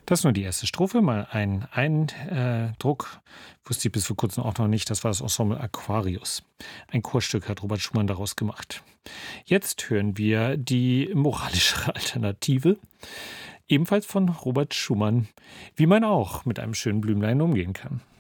Das ist nur die erste Strophe, mal ein Eindruck. Wusste ich bis vor kurzem auch noch nicht, das war das Ensemble Aquarius. Ein Chorstück hat Robert Schumann daraus gemacht. Jetzt hören wir die moralischere Alternative, ebenfalls von Robert Schumann, wie man auch mit einem schönen Blümlein umgehen kann.